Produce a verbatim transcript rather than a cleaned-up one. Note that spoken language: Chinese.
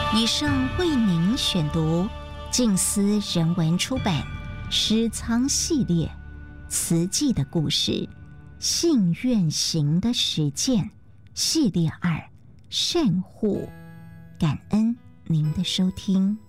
以上为您选读静思人文出版诗仓系列慈济的故事，信愿行的实践系列二，善护。感恩您的收听。